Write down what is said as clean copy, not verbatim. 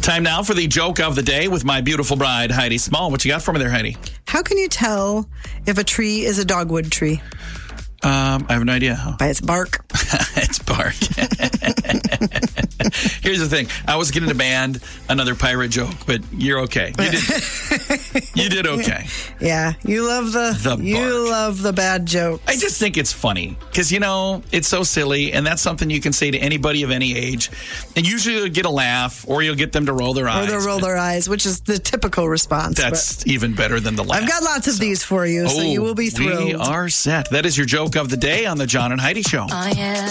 Time now for the joke of the day with my beautiful bride, Heidi Small. What you got for me there, Heidi? How can you tell if a tree is a dogwood tree? I have no idea. By its bark. It's bark. Here's the thing. I was getting to band another pirate joke, but you're okay. You did okay. Yeah, you love you love the bad jokes. I just think it's funny because, it's so silly, and that's something you can say to anybody of any age. And usually you'll get a laugh, or you'll get them to roll their eyes. Or they'll roll their eyes, which is the typical response. That's even better than the laugh. I've got lots of these for you, so you will be thrilled. We are set. That is your joke of the day on the John and Heidi Show. Oh, yeah.